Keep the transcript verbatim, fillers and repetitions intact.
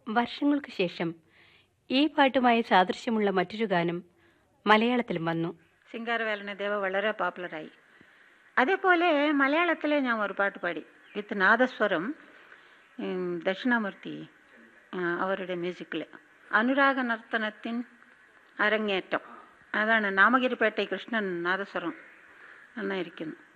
വർഷങ്ങൾക്ക് ശേഷം ഈ പാട്ടുമായി സാദൃശ്യമുള്ള മറ്റൊരു ഗാനം മലയാളത്തിലും വന്നു. സിംഗാരവേലന ദേവ വളരെ പോപ്പുലറായി. അതേപോലെ മലയാളത്തിൽ ഞാൻ ഒരു പാട്ട് പാടി വിത്ത് നാദസ്വരം, ദക്ഷിണാമൂർത്തി അവരുടെ മ്യൂസിക്കിൽ, അനുരാഗ നർത്തനത്തിൻ അരങ്ങേറ്റം. അതാണ് നാമഗിരിപ്പേട്ടை കൃഷ്ണൻ നാദസ്വരം നന്നായിരിക്കുന്നു.